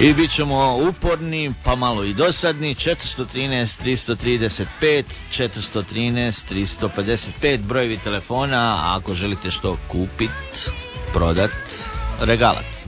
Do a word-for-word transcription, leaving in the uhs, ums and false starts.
I bit ćemo uporni, pa malo i dosadni. četiristo trinaest tristo trideset pet, četiristo trinaest tristo pedeset pet brojevi telefona, a ako želite što kupit, prodat, regalat.